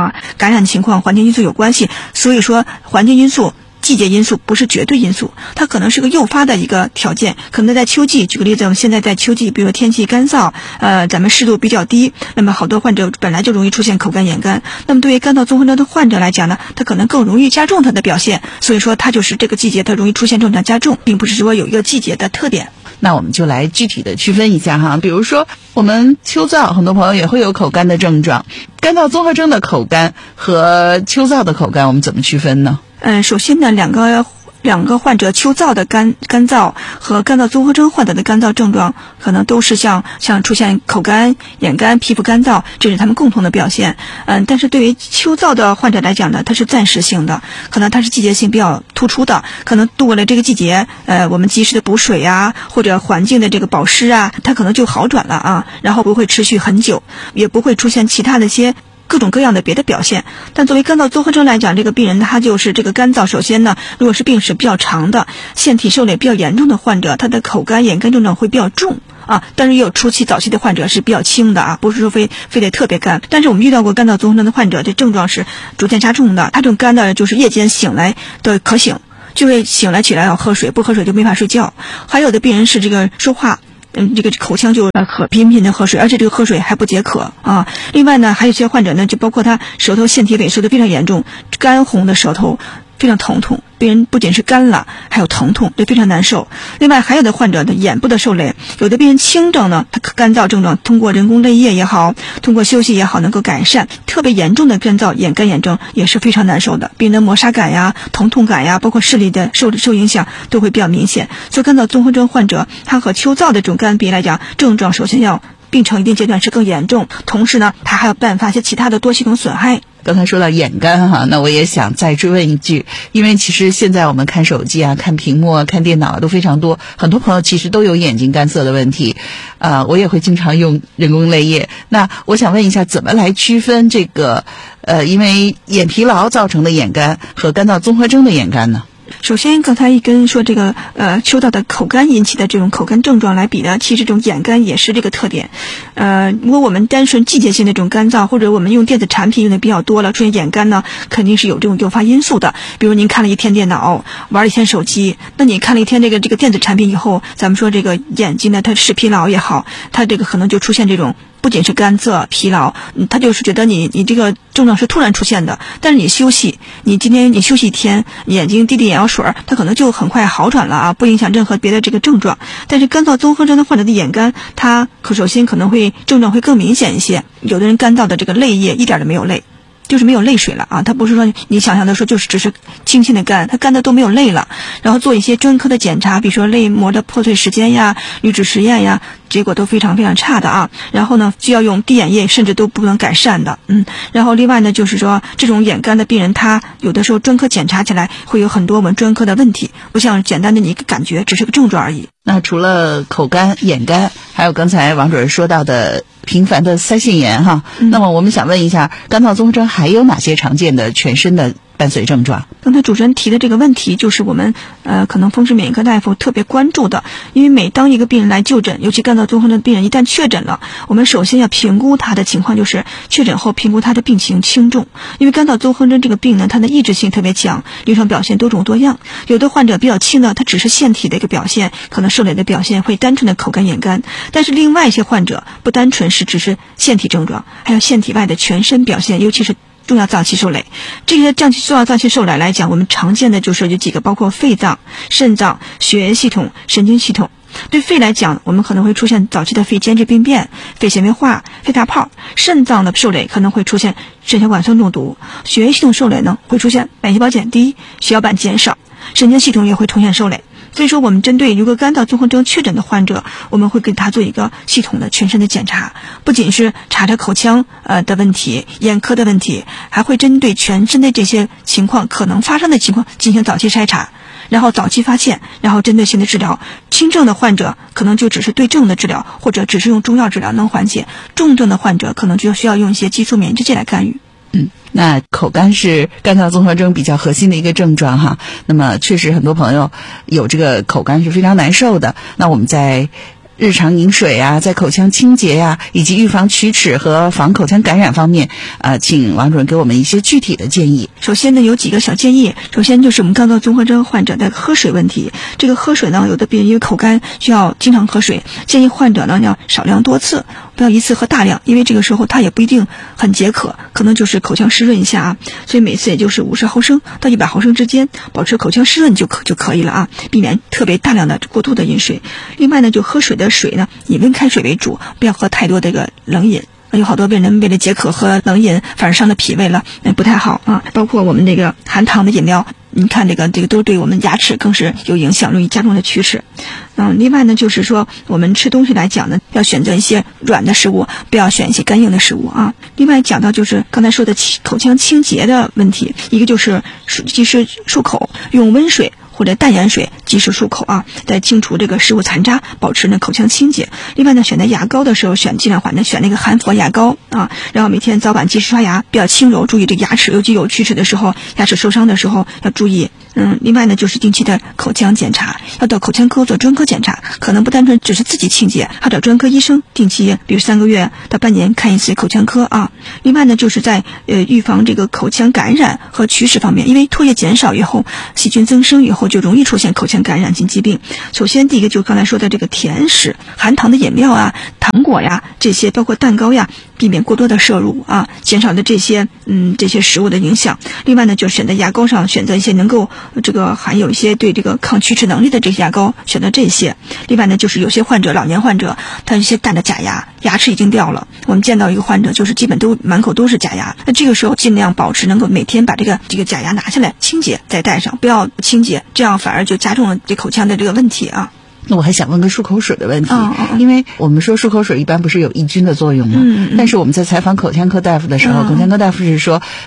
啊，感染情况、环境因素有关系。所以说，环境因素、季节因素不是绝对因素，它可能是个诱发的一个条件。可能在秋季，举个例子，我们现在在秋季，比如说天气干燥，咱们湿度比较低，那么好多患者本来就容易出现口干眼干。那么对于干燥综合征的患者来讲呢，他可能更容易加重他的表现。所以说，它就是这个季节它容易出现症状加重，并不是说有一个季节的特点。 那我们就来具体的区分一下哈，比如说我们秋燥，很多朋友也会有口干的症状，干燥综合征的口干和秋燥的口干，我们怎么区分呢？ 首先呢，两个患者秋燥的干燥和干燥综合征患者的干燥症状，可能都是像出现口干、眼干、皮肤干燥，这是他们共同的表现。但是对于秋燥的患者来讲呢，它是暂时性的，可能它是季节性比较突出的，可能度过了这个季节，我们及时的补水啊，或者环境的这个保湿啊，它可能就好转了啊，然后不会持续很久，也不会出现其他的一些各种各样的别的表现。但作为干燥综合征来讲，这个病人他就是这个干燥，首先呢，如果是病史比较长的、腺体受累比较严重的患者，他的口干眼干症状会比较重啊，但是也有初期早期的患者是比较轻的啊，不是说非得特别干。但是我们遇到过干燥综合征的患者，这症状是逐渐加重的，他这种干的就是夜间醒来的渴醒，就会醒来起来要喝水，不喝水就没法睡觉。还有的病人是这个说话这个口腔就频频的喝水，而且这个喝水还不解渴啊。另外呢，还有一些患者呢，就包括他舌头腺体萎缩的非常严重，干红的舌头非常疼痛，病人不仅是干了，还有疼痛，就非常难受。另外还有的患者的眼部的受累，有的病人轻症呢，他干燥症状通过人工泪液也好，通过休息也好能够改善。特别严重的干燥眼干眼症也是非常难受的，病人的磨砂感呀、疼痛感呀，包括视力的受影响都会比较明显。所以干燥综合征患者，他和秋燥的这种干比来讲，症状首先要病程一定阶段是更严重，同时呢，它还要伴发一些其他的多系统损害。 刚才说到眼干哈，那我也想再追问一句，因为其实现在我们看手机啊、看屏幕啊、看电脑啊都非常多，很多朋友其实都有眼睛干涩的问题，我也会经常用人工泪液。那我想问一下，怎么来区分这个因为眼疲劳造成的眼干和干燥综合征的眼干呢？ 首先刚才跟说这个秋燥的口干引起的这种口干症状来比呢，其实这种眼干也是这个特点。如果我们单纯季节性的这种干燥，或者我们用电子产品用的比较多了，出现眼干呢，肯定是有这种诱发因素的。比如您看了一天电脑，玩了一天手机，那你看了一天这个电子产品以后，咱们说这个眼睛呢，它是疲劳也好，它这个可能就出现这种不仅是干涩疲劳，他就是觉得你这个症状是突然出现的，但是你休息，你今天你休息一天，眼睛滴眼药水，它可能就很快好转了啊，不影响任何别的这个症状。但是干燥综合征的患者的眼干，它首先可能会症状会更明显一些，有的人干燥的这个泪液一点都没有泪，就是没有泪水了啊，它不是说你想象的说就是只是轻轻的干，它干的都没有泪了。然后做一些专科的检查，比如说泪膜的破碎时间呀、滤纸实验呀，结果都非常非常差的啊。然后呢，需要用滴眼液，甚至都不能改善的。然后另外呢，就是说这种眼干的病人，他有的时候专科检查起来会有很多我们专科的问题，不像简单的你一个感觉，只是个症状而已。 那除了口干、眼干，还有刚才王主任说到的频繁的腮腺炎哈，那么我们想问一下，干燥综合征还有哪些常见的全身的伴随症状？ 刚才主持人提的这个问题，就是我们可能风湿免疫科大夫特别关注的。因为每当一个病人来就诊，尤其干燥综合征的病人一旦确诊了，我们首先要评估他的情况，就是确诊后评估他的病情轻重。因为干燥综合征这个病呢，它的抑制性特别强，临床表现多种多样。有的患者比较轻的，它只是腺体的一个表现，可能受累的表现会单纯的口干眼干，但是另外一些患者不单纯是只是腺体症状，还有腺体外的全身表现，尤其是重要脏器受累。这些重要脏器受累来讲，我们常见的就是有几个，包括肺脏、肾脏、血液系统、神经系统。对肺来讲，我们可能会出现早期的肺间质病变、肺纤维化、肺大泡；肾脏的受累可能会出现肾小管酸中毒；血液系统受累呢，会出现白细胞减低、血小板减少；神经系统也会出现受累。所以说我们针对如果干燥综合征确诊的患者，我们会给他做一个系统的全身的检查，不仅是查口腔的问题、眼科的问题，还会针对全身的这些情况可能发生的情况进行早期筛查，然后早期发现，然后针对性的治疗。轻症的患者可能就只是对症的治疗，或者只是用中药治疗能缓解；重症的患者可能就需要用一些激素免疫制剂来干预。 那口干是干燥综合征比较核心的一个症状哈。那么确实很多朋友有这个口干是非常难受的。那我们在日常饮水啊，在口腔清洁呀，以及预防龋齿和防口腔感染方面，请王主任给我们一些具体的建议。 首先呢，有几个小建议。首先就是我们肝脏综合征患者的喝水问题。这个喝水呢，有的病人因为口干需要经常喝水，建议患者呢要少量多次，不要一次喝大量，因为这个时候他也不一定很解渴，可能就是口腔湿润一下啊，所以每次也就是50毫升到100毫升之间，保持口腔湿润就可以了啊，避免特别大量的过度的饮水。另外呢，就喝水的水呢，以温开水为主，不要喝太多这个冷饮。有好多病人为了解渴喝冷饮，反而伤了脾胃了，不太好啊。包括我们这个含糖的饮料，你看这个都对我们牙齿更是有影响，容易加重的龋齿。另外呢，就是说我们吃东西来讲呢，要选择一些软的食物，不要选一些干硬的食物啊。另外讲到就是刚才说的口腔清洁的问题，一个就是及时漱口，用温水或者淡盐水及时漱口啊，再清除这个食物残渣，保持呢口腔清洁。另外呢，选择牙膏的时候尽量选那个含氟牙膏啊，然后每天早晚及时刷牙，比较轻柔，注意这个牙齿，尤其有龋齿的时候，牙齿受伤的时候要注意。另外呢，就是定期的口腔检查，要到口腔科做专科检查，可能不单纯只是自己清洁，还找专科医生定期，比如3个月到半年看一次口腔科啊。另外呢，就是在预防这个口腔感染和龋齿方面，因为唾液减少以后，细菌增生以后就容易出现口腔感染性疾病。首先第一个就刚才说的这个甜食、含糖的饮料啊、糖果呀，这些包括蛋糕呀，避免过多的摄入啊，减少的这些食物的影响。另外呢，就选择牙膏上选择一些能够含有一些对这个抗龋齿能力的这些牙膏，选择这些。另外呢，就是有些老年患者他有一些大的假牙，牙齿已经掉了，我们见到一个患者就是基本都满口都是假牙，那这个时候尽量保持能够每天把这个假牙拿下来清洁再戴上，不要清洁，这样反而就加重了这口腔的这个问题啊。 那我还想问个漱口水的问题，因为我们说漱口水一般不是有抑菌的作用吗？但是我们在采访口腔科大夫的时候，口腔科大夫是说，